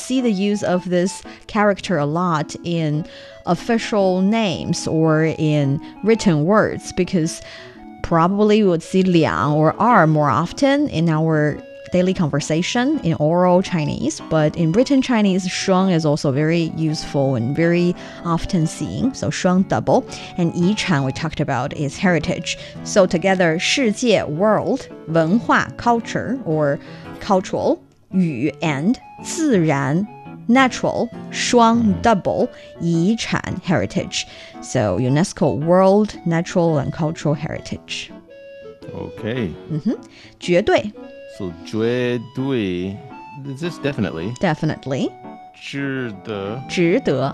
see the use of this character a lot in official names or in written words because probably we would see 两 or 二 more often in our daily conversation in oral Chinese, but in written Chinese, 双 is also very useful and very often seen. So 双 double. And 遗产 we talked about is heritage. So together, 世界 world, 文化 culture or cultural, 语 and 自然 natural, 双 double, 遗产 heritage. So UNESCO World Natural and Cultural Heritage. Okay. 绝对 So 绝对 is this definitely? Definitely. 值得值得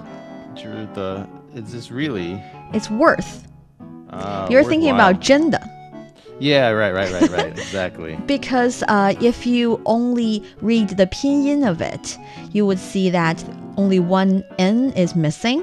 is this really? It's worth. You're thinking about 真的 Yeah, right. Exactly. Because if you only read the pinyin of it, you would see that only one N is missing.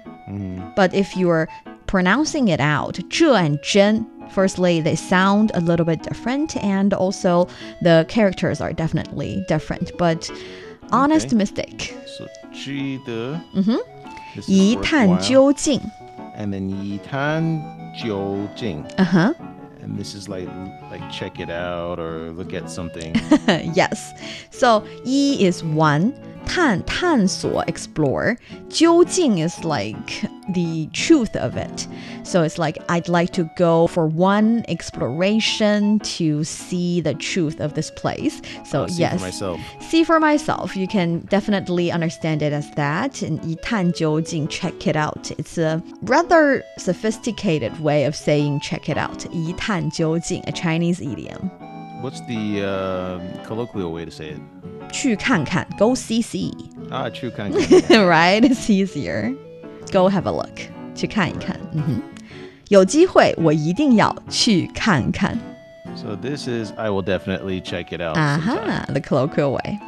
But if you're pronouncing it out, 这 and 真, firstly, they sound a little bit different, and also the characters are definitely different. But honest mistake. So 值得 this is 一探 worthwhile. 究竟 And then 一探究竟 And this is like check it out or look at something. Yes. So 一 is one. 探索 explore. 究竟 is like the truth of it. So it's like I'd like to go for one exploration to see the truth of this place. So See yes. for myself. See for myself. You can definitely understand it as that. And 一探究竟 check it out. It's a rather sophisticated way of saying check it out. 一探究竟, a Chinese idiom. What's the colloquial way to say it? 去看看, go see. True kind. Right? It's easier. Go have a look. 去看一看. 有机会我一定要去看看. So this is I will definitely check it out sometime. The colloquial way.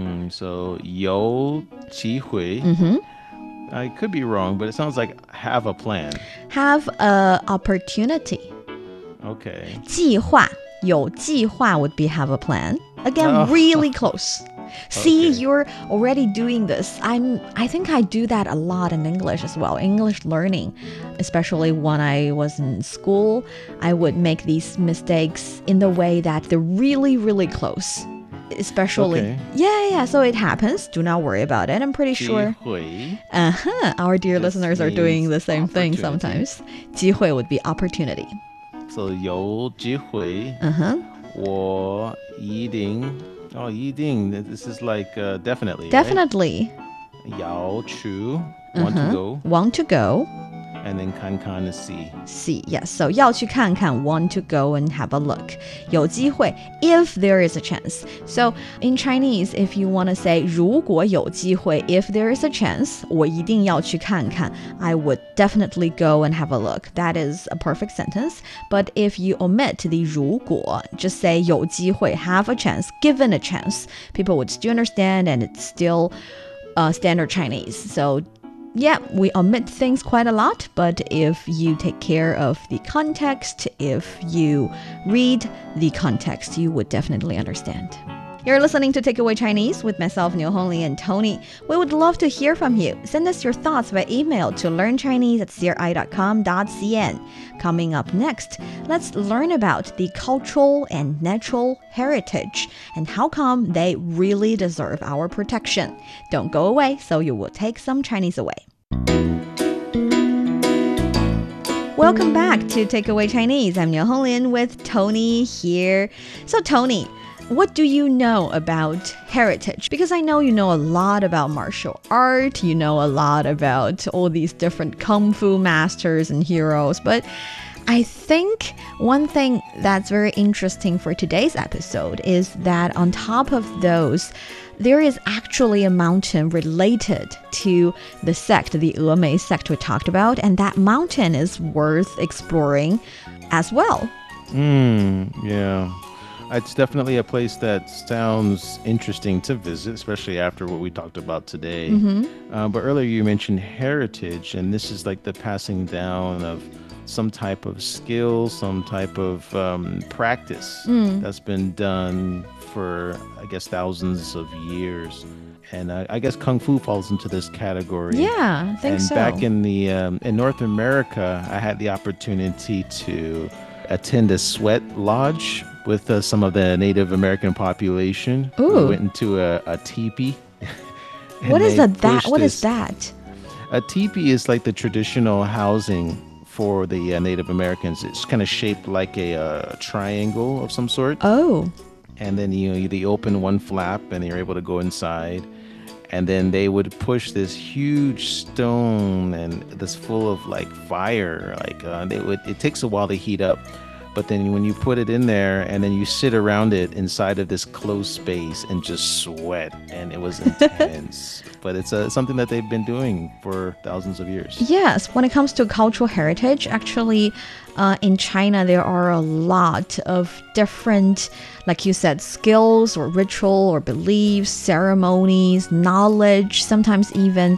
So 有机会 I could be wrong, but it sounds like have a plan. Have a opportunity. Okay. 计划, 有计划 would be have a plan. Again, really close. See, Okay. you're already doing this. I think I do that a lot in English as well. English learning, especially when I was in school, I would make these mistakes in the way that they're really, really close. Especially, Okay. yeah. So it happens. Do not worry about it. I'm pretty sure. 机会 Our dear This listeners are doing the means same thing opportunity. sometimes. 机会 would be opportunity. So 有机会 我一定 一定 This is like definitely. Definitely. 要去 want to go. Want to go. And then 看看 is see. See, yes. So 要去看看, want to go and have a look. 有机会, if there is a chance. So in Chinese, if you want to say 如果有机会, if there is a chance, 我一定要去看看, I would definitely go and have a look. That is a perfect sentence. But if you omit the 如果, just say 有机会, have a chance, given a chance, people would still understand and it's still standard Chinese. So yeah, we omit things quite a lot, but if you take care of the context, if you read the context, you would definitely understand. You're listening to Takeaway Chinese with myself, Niu Hongli, and Tony. We would love to hear from you. Send us your thoughts by email to learnchinese@cri.com.cn. Coming up next, let's learn about the cultural and natural heritage and how come they really deserve our protection. Don't go away, so you will take some Chinese away. Welcome back to Takeaway Chinese. I'm Niu Honglin with Tony here. So Tony, what do you know about heritage? Because I know you know a lot about martial art, you know a lot about all these different kung fu masters and heroes, but I think one thing that's very interesting for today's episode is that on top of those, there is actually a mountain related to the sect, the Emei sect we talked about, and that mountain is worth exploring as well. Yeah. It's definitely a place that sounds interesting to visit, especially after what we talked about today. But earlier you mentioned heritage, and this is like the passing down of some type of skill, some type of practice that's been done for, I guess, thousands of years. And I guess Kung Fu falls into this category. Yeah, I think And so. back in the in North America, I had the opportunity to attend a sweat lodge with some of the Native American population. We Ooh, went into a teepee, what and is they that? pushed What is this. that? A teepee is like the traditional housing for the Native Americans. It's kind of shaped like a triangle of some sort, Oh, and then they open one flap and you're able to go inside, and then they would push this huge stone and this full of like fire, like it takes a while to heat up, but then when you put it in there and then you sit around it inside of this closed space and just sweat, and it was intense. But it's something that they've been doing for thousands of years. yes. When it comes to cultural heritage, actually, in China, there are a lot of different, like you said, skills or ritual or beliefs, ceremonies, knowledge, sometimes even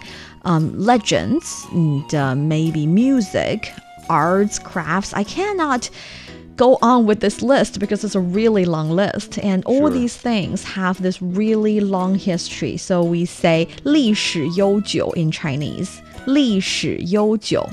legends, and maybe music, arts, crafts. I cannot go on with this list because it's a really long list, and all Sure. these things have this really long history. So we say 历史悠久 in Chinese. 历史悠久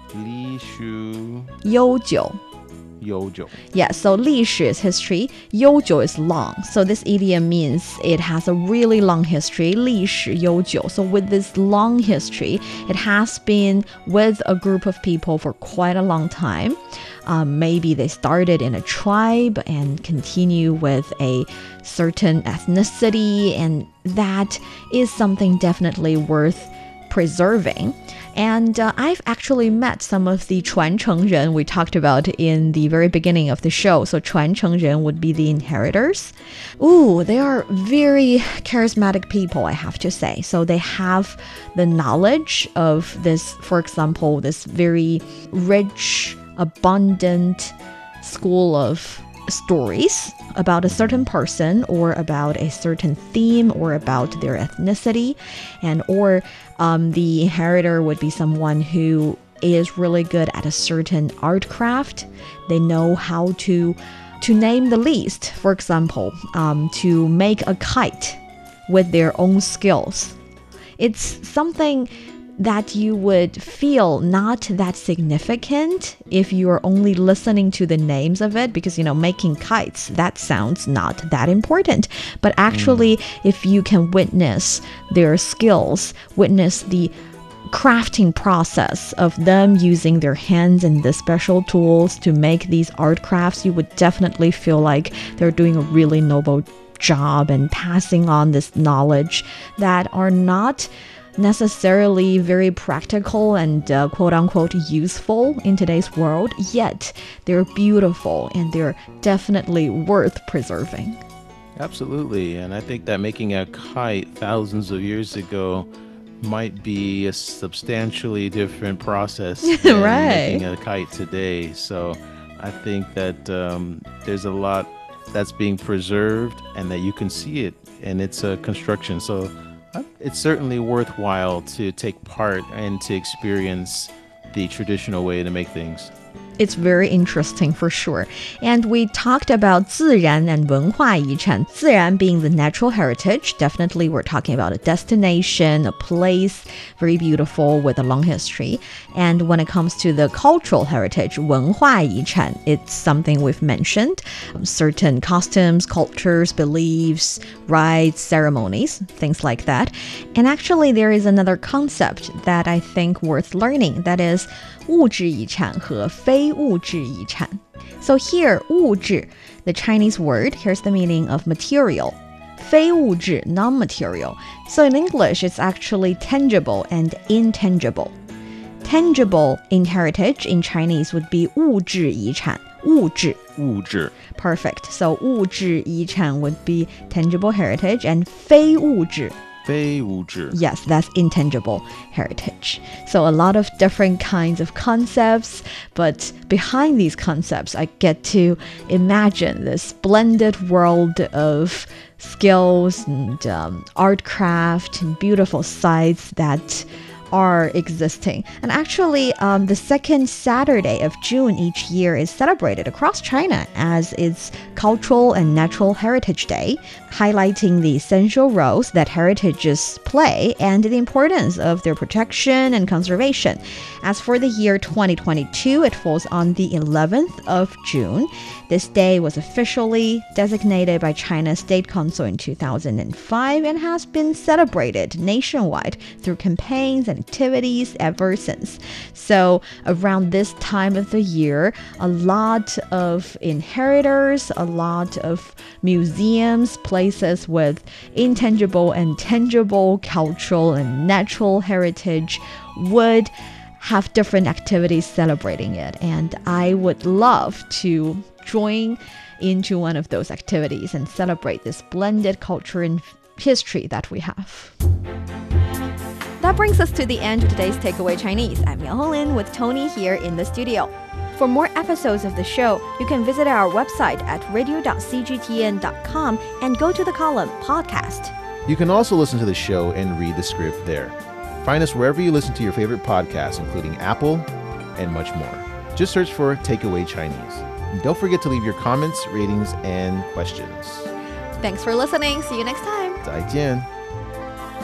Li Shu 悠久 Yojo. Yeah, so 历史 is history, 悠久 is long. So this idiom means it has a really long history, 历史悠久. So with this long history, it has been with a group of people for quite a long time. Maybe they started in a tribe and continue with a certain ethnicity, and that is something definitely worth preserving. And I've actually met some of the 传承人 we talked about in the very beginning of the show. So 传承人 would be the inheritors. Ooh, they are very charismatic people, I have to say. So they have the knowledge of this, for example, this very rich, abundant school of stories about a certain person or about a certain theme or about their ethnicity, and or the inheritor would be someone who is really good at a certain art craft. They know how to name the least, for example, to make a kite with their own skills. It's something that you would feel not that significant if you are only listening to the names of it, because, making kites, that sounds not that important. But actually, if you can witness their skills, witness the crafting process of them using their hands and the special tools to make these art crafts, you would definitely feel like they're doing a really noble job and passing on this knowledge that are not necessarily very practical and quote-unquote useful in today's world, yet they're beautiful and they're definitely worth preserving. Absolutely. And I think that making a kite thousands of years ago might be a substantially different process than Right. making a kite today. So I think that there's a lot that's being preserved and that you can see it in its construction. So it's certainly worthwhile to take part and to experience the traditional way to make things. It's very interesting for sure. And we talked about 自然 and 文化遗产. 自然 being the natural heritage. Definitely we're talking about a destination, a place, very beautiful with a long history. And when it comes to the cultural heritage, 文化遗产, it's something we've mentioned. Certain costumes, cultures, beliefs, rites, ceremonies, things like that. And actually there is another concept that I think worth learning. That is 物质遗产和非物质遗产. So here, 物质, the Chinese word, here's the meaning of material. 非物质, non-material. So in English, it's actually tangible and intangible. Tangible in heritage in Chinese would be 物质遗产. 物质. 物质. Perfect. So 物质遗产 would be tangible heritage, and 非物质, 非物质. yes, that's intangible heritage. So a lot of different kinds of concepts, but behind these concepts, I get to imagine this splendid world of skills and art craft and beautiful sights that are existing. And actually, the second Saturday of June each year is celebrated across China as its Cultural and Natural Heritage Day, highlighting the essential roles that heritages play and the importance of their protection and conservation. As for the year 2022, it falls on the 11th of June. This day was officially designated by China's State Council in 2005 and has been celebrated nationwide through campaigns and activities ever since. So around this time of the year, a lot of inheritors, a lot of museums, places with intangible and tangible cultural and natural heritage would have different activities celebrating it. And I would love to join into one of those activities and celebrate this blended culture and history that we have. That brings us to the end of today's Takeaway Chinese. I'm Miao Honglin with Tony here in the studio. For more episodes of the show, you can visit our website at radio.cgtn.com and go to the column Podcast. You can also listen to the show and read the script there. Find us wherever you listen to your favorite podcasts, including Apple and much more. Just search for Takeaway Chinese. And don't forget to leave your comments, ratings, and questions. Thanks for listening. See you next time. 再见。